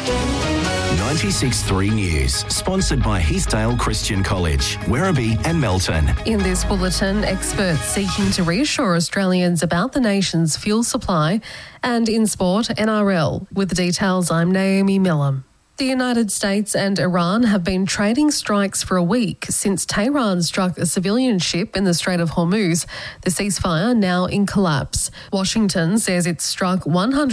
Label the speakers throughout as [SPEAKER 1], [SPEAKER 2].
[SPEAKER 1] 96.3 News, sponsored by Heathdale Christian College, Werribee and Melton.
[SPEAKER 2] In this bulletin, experts seeking to reassure Australians about the nation's fuel supply, and in sport, NRL. With the details, I'm Naomi Millam. The United States and Iran have been trading strikes for a week since Tehran struck a civilian ship in the Strait of Hormuz, the ceasefire now in collapse. Washington says it struck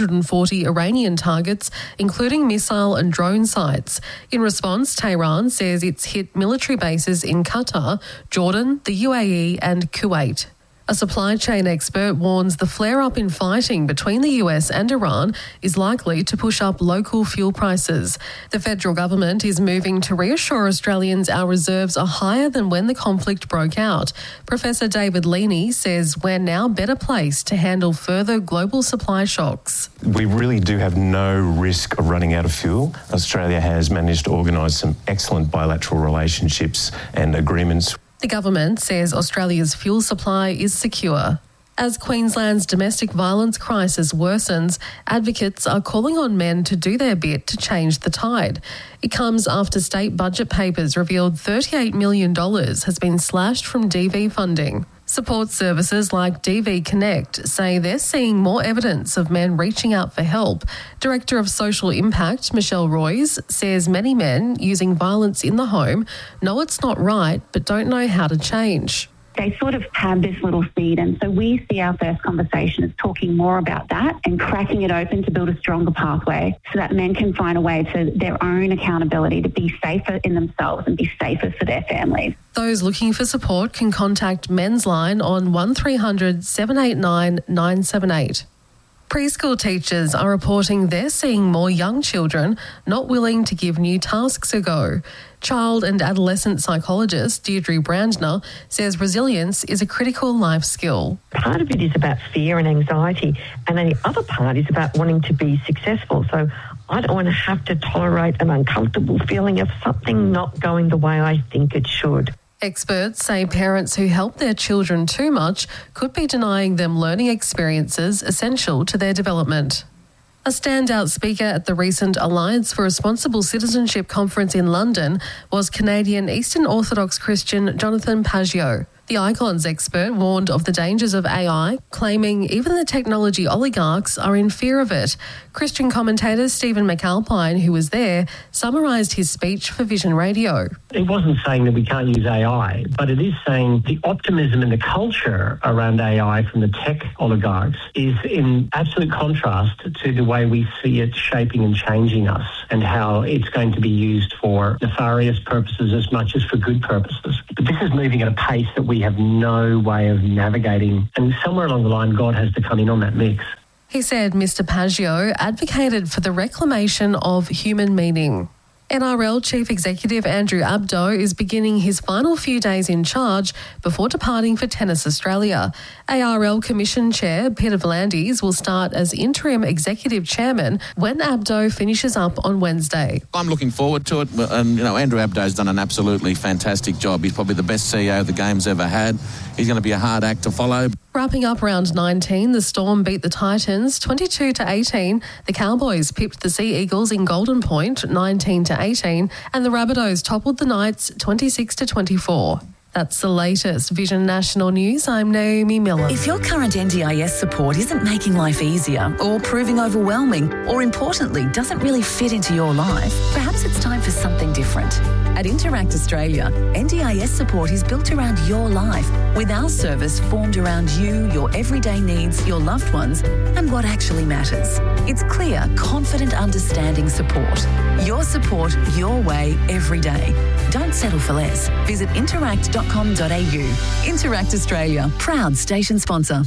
[SPEAKER 2] 140 Iranian targets, including missile and drone sites. In response, Tehran says it's hit military bases in Qatar, Jordan, the UAE and Kuwait. A supply chain expert warns the flare-up in fighting between the US and Iran is likely to push up local fuel prices. The federal government is moving to reassure Australians our reserves are higher than when the conflict broke out. Professor David Leaney says we're now better placed to handle further global supply shocks.
[SPEAKER 3] We really do have no risk of running out of fuel. Australia has managed to organise some excellent bilateral relationships and agreements.
[SPEAKER 2] The government says Australia's fuel supply is secure. As Queensland's domestic violence crisis worsens, advocates are calling on men to do their bit to change the tide. It comes after state budget papers revealed $38 million has been slashed from DV funding. Support services like DV Connect say they're seeing more evidence of men reaching out for help. Director of Social Impact, Michelle Royce, says many men using violence in the home know it's not right but don't know how to change.
[SPEAKER 4] They sort of have this little seed, and so we see our first conversation as talking more about that and cracking it open to build a stronger pathway so that men can find a way to their own accountability to be safer in themselves and be safer for their families.
[SPEAKER 2] Those looking for support can contact Men's Line on 1300 789 978. Preschool teachers are reporting they're seeing more young children not willing to give new tasks a go. Child and adolescent psychologist Deirdre Brandner says resilience is a critical life skill.
[SPEAKER 5] Part of it is about fear and anxiety, and then the other part is about wanting to be successful. So I don't want to have to tolerate an uncomfortable feeling of something not going the way I think it should.
[SPEAKER 2] Experts say parents who help their children too much could be denying them learning experiences essential to their development. A standout speaker at the recent Alliance for Responsible Citizenship conference in London was Canadian Eastern Orthodox Christian Jonathan Pageau. The Icons expert warned of the dangers of AI, claiming even the technology oligarchs are in fear of it. Christian commentator Stephen McAlpine, who was there, summarised his speech for Vision Radio.
[SPEAKER 6] It wasn't saying that we can't use AI, but it is saying the optimism and the culture around AI from the tech oligarchs is in absolute contrast to the way we see it shaping and changing us and how it's going to be used for nefarious purposes as much as for good purposes. But this is moving at a pace that we have no way of navigating, and somewhere along the line God has to come in on that mix.
[SPEAKER 2] He said Mr Pageau advocated for the reclamation of human meaning. NRL Chief Executive Andrew Abdo is beginning his final few days in charge before departing for Tennis Australia. ARL Commission Chair Peter V'landys will start as interim executive chairman when Abdo finishes up on Wednesday.
[SPEAKER 7] I'm looking forward to it, and Andrew Abdo's done an absolutely fantastic job. He's probably the best CEO the game's ever had. He's going to be a hard act to follow.
[SPEAKER 2] Wrapping up round 19, the Storm beat the Titans 22-18. The Cowboys pipped the Sea Eagles in Golden Point 19-18, and the Rabbitohs toppled the Knights 26-24. That's the latest Vision National News. I'm Naomi Miller.
[SPEAKER 8] If your current NDIS support isn't making life easier or proving overwhelming or, importantly, doesn't really fit into your life, perhaps it's time for something different. At Interact Australia, NDIS support is built around your life, with our service formed around you, your everyday needs, your loved ones, and what actually matters. It's clear, confident, understanding support. Your support, your way, every day. Don't settle for less. Visit interact.com.au. Interact Australia, proud station sponsor.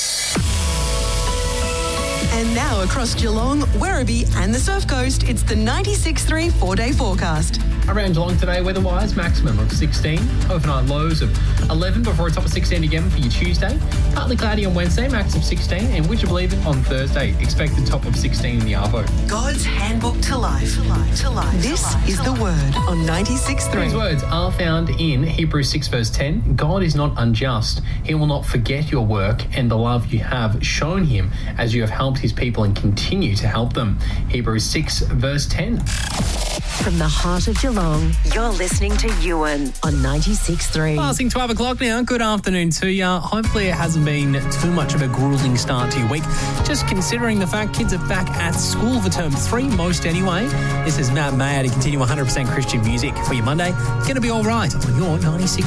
[SPEAKER 9] And now across Geelong, Werribee and the Surf Coast, it's the 96.3 4-day forecast. Around Geelong today, weather-wise, maximum of 16. Overnight lows of 11 before a top of 16 again for your Tuesday. Partly cloudy on Wednesday, max of 16. And would you believe it, on Thursday, expected top of 16 in the Arvo.
[SPEAKER 10] God's handbook to life. This is the Word on 96.3.
[SPEAKER 9] These words are found in Hebrews 6 verse 10. God is not unjust. He will not forget your work and the love you have shown him as you have helped his people and continue to help them. Hebrews 6 verse 10.
[SPEAKER 11] From the heart of Geelong, you're listening to Ewan on 96.3.
[SPEAKER 9] Passing 12 o'clock now. Good afternoon to you. Hopefully it hasn't been too much of a gruelling start to your week. Just considering the fact kids are back at school for term 3, most anyway. This is Matt Mayer to continue 100% Christian music for your Monday. It's going to be all right on your 96.